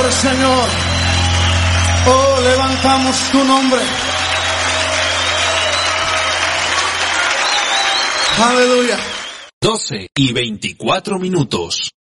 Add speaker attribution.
Speaker 1: nombre, Señor. Oh, levantamos tu nombre. Aleluya.
Speaker 2: 12:24.